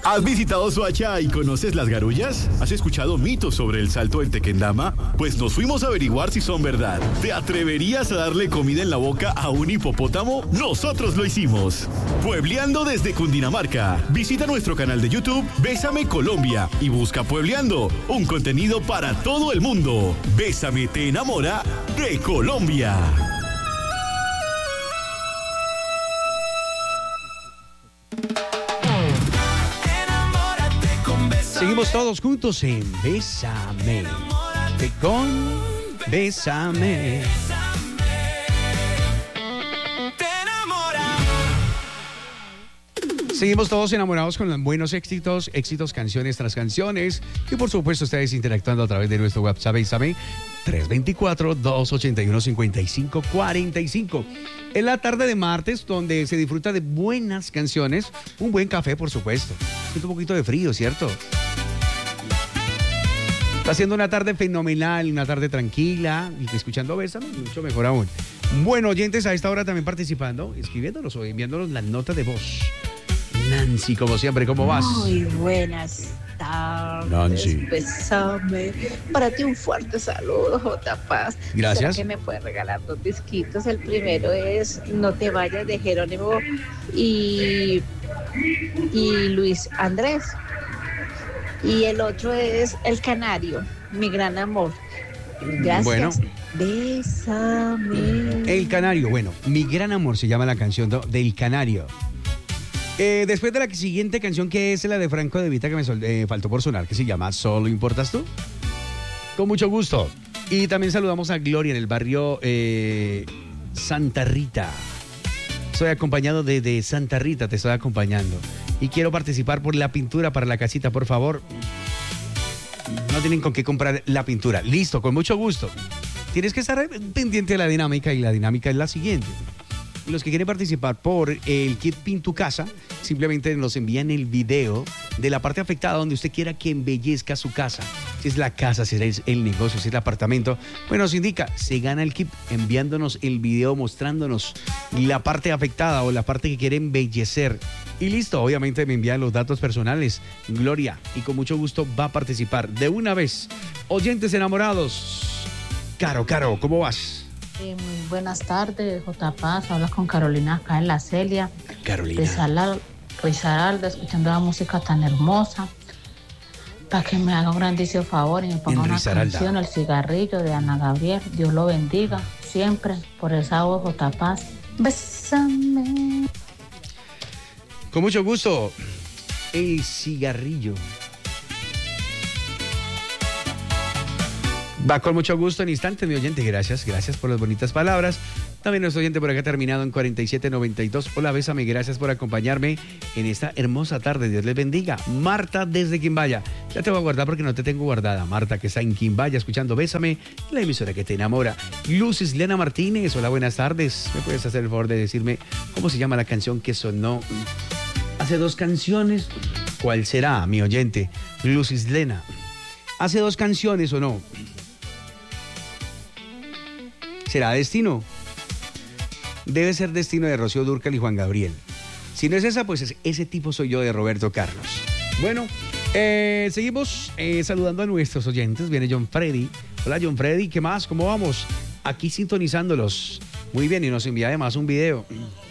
¿Has visitado Soacha y conoces las garullas? ¿Has escuchado mitos sobre el salto del Tequendama? Pues nos fuimos a averiguar si son verdad. ¿Te atreverías a darle comida en la boca a un hipopótamo? Nosotros lo hicimos. Puebleando desde Cundinamarca. Visita nuestro canal de YouTube Bésame Colombia y busca Puebleando, un contenido para todo el mundo. Bésame te enamora de Colombia. Seguimos todos juntos en Bésame. Bésame. Seguimos todos enamorados con los buenos éxitos, canciones tras canciones. Y por supuesto, ustedes interactuando a través de nuestro WhatsApp, Bésame, 324-281-5545. En la tarde de martes, donde se disfruta de buenas canciones, un buen café, por supuesto. Siento un poquito de frío, ¿cierto? Está siendo una tarde fenomenal, una tarde tranquila, y escuchando Bésame, mucho mejor aún. Bueno, oyentes, a esta hora también participando, escribiéndonos o enviándonos las notas de voz. Nancy, como siempre, ¿cómo vas? Muy buenas tardes. Nancy. Bésame. Para ti un fuerte saludo, J. Paz. Gracias. ¿Será que me puedes regalar 2 disquitos? El primero es No te vayas, de Jerónimo y Luis Andrés. Y el otro es El Canario, Mi Gran Amor. Gracias. Bueno. Bésame. El Canario, bueno, Mi Gran Amor se llama la canción del Canario. Después de la siguiente canción, que es la de Franco De Vita, que me faltó por sonar, que se llama Solo Importas Tú. Con mucho gusto. Y también saludamos a Gloria en el barrio Santa Rita. Soy acompañado de Santa Rita, te estoy acompañando. Y quiero participar por la pintura para la casita, por favor. No tienen con qué comprar la pintura. Listo, con mucho gusto. Tienes que estar pendiente de la dinámica, y la dinámica es la siguiente. Los que quieren participar por el kit Pin Tu Casa, simplemente nos envían el video de la parte afectada donde usted quiera que embellezca su casa. Si es la casa, si es el negocio, si es el apartamento, pues nos indica, se gana el kit enviándonos el video mostrándonos la parte afectada o la parte que quiere embellecer. Y listo, obviamente me envían los datos personales, Gloria, y con mucho gusto va a participar de una vez. Oyentes enamorados, Caro, ¿cómo vas? Muy buenas tardes, J. Paz. Hablas con Carolina acá en La Celia. Carolina. Risaralda, escuchando la música tan hermosa. Para que me haga un grandísimo favor y me ponga una canción, El Cigarrillo, de Ana Gabriel. Dios lo bendiga siempre por esa voz, J. Paz. Bésame. Con mucho gusto. El Cigarrillo. Va con mucho gusto en instantes, mi oyente. Gracias por las bonitas palabras. También nuestro oyente por acá terminado en 4792. Hola, Bésame, gracias por acompañarme en esta hermosa tarde. Dios les bendiga. Marta desde Quimbaya. Ya te voy a guardar porque no te tengo guardada. Marta, que está en Quimbaya escuchando Bésame, la emisora que te enamora. Luz Islena Martínez. Hola, buenas tardes. ¿Me puedes hacer el favor de decirme cómo se llama la canción que sonó hace 2 canciones? ¿Cuál será, mi oyente? Luz Islena. ¿Hace 2 canciones o no? ¿Será Destino? Debe ser Destino de Rocío Dúrcal y Juan Gabriel. Si no es esa, pues ese tipo soy yo, de Roberto Carlos. Bueno, seguimos saludando a nuestros oyentes. Viene John Freddy. Hola, John Freddy, ¿qué más? ¿Cómo vamos? Aquí sintonizándolos. Muy bien, y nos envía además un video.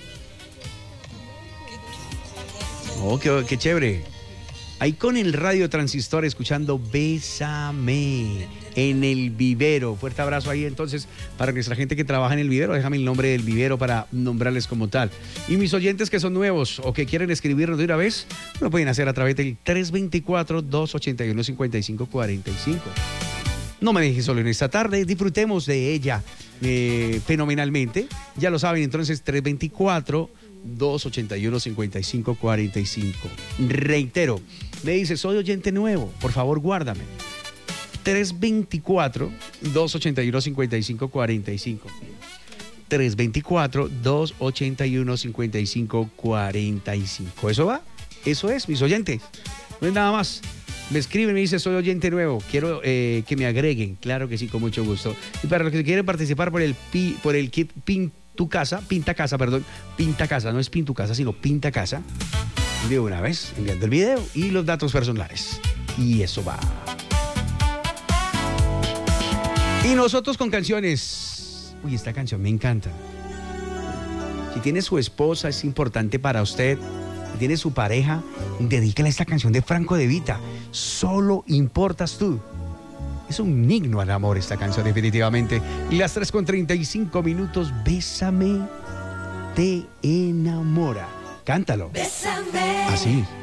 Oh, qué chévere. Ahí con el radio transistor escuchando Bésame en el vivero. Fuerte abrazo ahí entonces para nuestra gente que trabaja en el vivero. Déjame el nombre del vivero para nombrarles como tal. Y mis oyentes que son nuevos o que quieren escribirnos de una vez, lo pueden hacer a través del 324-281-5545. No me dejes solo en esta tarde, disfrutemos de ella fenomenalmente. Ya lo saben, entonces 324-281-5545. Reitero, me dice, soy oyente nuevo, por favor guárdame. 324-281-5545. 324-281-5545. ¿Eso va? Eso es, mis oyentes. No es nada más. Me escriben, me dice, soy oyente nuevo, quiero que me agreguen. Claro que sí, con mucho gusto. Y para los que quieren participar por el kit Pinta Casa, no es Pin Tu Casa, sino Pinta Casa. de una vez, enviando el video y los datos personales. Y eso va. Y nosotros con canciones. Uy, esta canción me encanta. Si tiene su esposa, es importante para usted. Si tiene su pareja, dedícale esta canción de Franco De Vita. Solo importas tú. Es un himno al amor esta canción, definitivamente. Y las 3:35, Bésame, te enamora. Cántalo. Bésame. Así.